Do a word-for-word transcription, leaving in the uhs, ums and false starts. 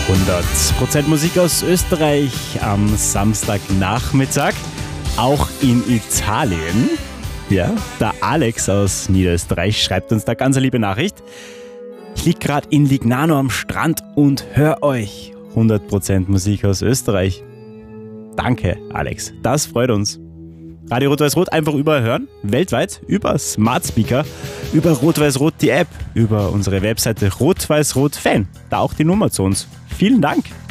hundert Prozent Musik aus Österreich am Samstagnachmittag, auch in Italien. Ja, der Alex aus Niederösterreich schreibt uns da ganz eine liebe Nachricht. Ich liege gerade in Lignano am Strand und höre euch. hundert Prozent Musik aus Österreich. Danke, Alex. Das freut uns. Radio Rot-Weiß-Rot einfach überall hören, weltweit, über Smart Speaker, über Rot-Weiß-Rot die App, über unsere Webseite Rot-Weiß-Rot Fan. Da auch die Nummer zu uns. Vielen Dank.